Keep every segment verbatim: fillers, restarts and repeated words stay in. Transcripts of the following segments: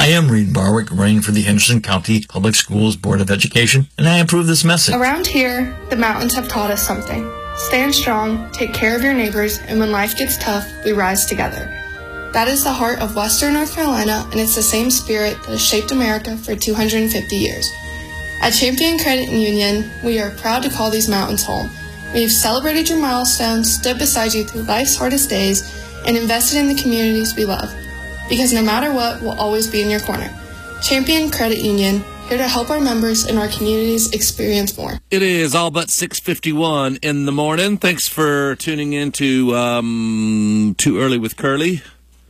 I am Reed Barwick, running for the Henderson County Public Schools Board of Education, and I approve this message. Around here, the mountains have taught us something. Stand strong, take care of your neighbors, and when life gets tough, we rise together. That is the heart of Western North Carolina, and it's the same spirit that has shaped America for two hundred fifty years. At Champion Credit Union, we are proud to call these mountains home. We've celebrated your milestones, stood beside you through life's hardest days, and invested in the communities we love. Because no matter what, we'll always be in your corner. Champion Credit Union, here to help our members and our communities experience more. It is all but six fifty-one in the morning. Thanks for tuning in to um, Too Early with Curly.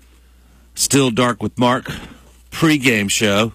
Still Dark with Mark. Pre-game show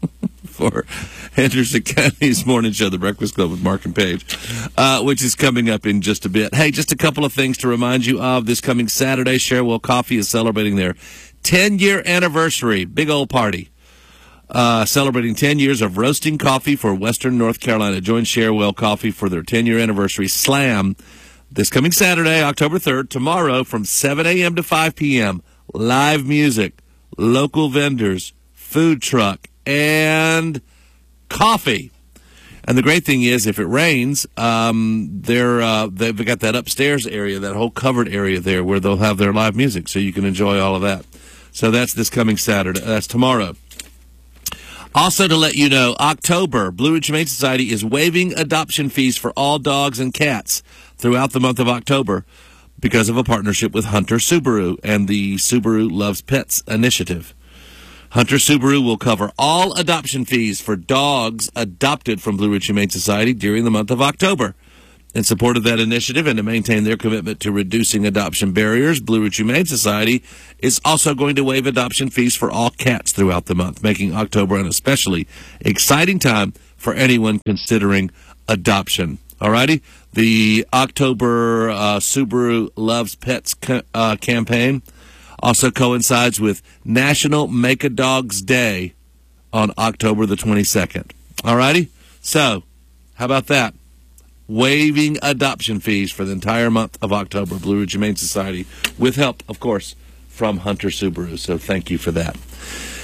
for Henderson County's morning show, The Breakfast Club with Mark and Paige, uh, which is coming up in just a bit. Hey, just a couple of things to remind you of. This coming Saturday, Sharewell Coffee is celebrating their ten-year anniversary. Big old party. Uh, celebrating ten years of roasting coffee for Western North Carolina. Join Sharewell Coffee for their ten-year anniversary slam this coming Saturday, October third, tomorrow from seven a.m. to five p.m. Live music, local vendors, food truck, and coffee. And the great thing is, if it rains, um, they're, uh, they've got that upstairs area, that whole covered area there where they'll have their live music, so you can enjoy all of that. So that's this coming Saturday. That's tomorrow. Also, to let you know, October, Blue Ridge Humane Society is waiving adoption fees for all dogs and cats throughout the month of October because of a partnership with Hunter Subaru and the Subaru Loves Pets initiative. Hunter Subaru will cover all adoption fees for dogs adopted from Blue Ridge Humane Society during the month of October. In support of that initiative and to maintain their commitment to reducing adoption barriers, Blue Ridge Humane Society is also going to waive adoption fees for all cats throughout the month, making October an especially exciting time for anyone considering adoption. Alrighty? The October uh, Subaru Loves Pets ca- uh, campaign also coincides with National Make a Dog's Day on October the twenty-second. Alrighty? So, how about that? Waiving adoption fees for the entire month of October, Blue Ridge Humane Society, with help, of course, from Hunter Subaru. So thank you for that.